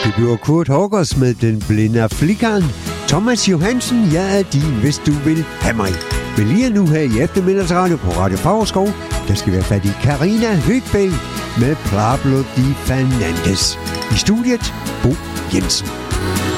Det bliver Kurt Huggers med Den Blinde Flickeren. Thomas Johansen, jeg er din, hvis du vil have mig. Men lige nu her i eftermiddagsradio på Radio Favrskov, der skal være fat i Carina Høgbæk med Pablo Di Fernandes. I studiet, Bo Jensen.